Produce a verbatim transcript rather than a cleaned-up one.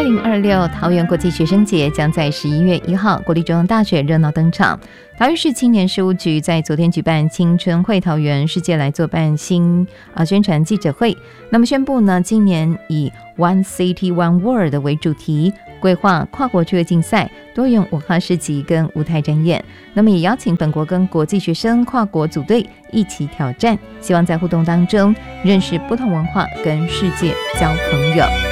零二六桃园国际学生节将在十一月一号国立中央大学热闹登场。桃园市青年事务局在昨天举办青春会桃园世界来作办新呃宣传记者会，那么宣布呢，今年以 One City One World 为主题，规划跨国趣味竞赛、多元文化市集跟舞台展演，那么也邀请本国跟国际学生跨国组队一起挑战，希望在互动当中认识不同文化，跟世界交朋友。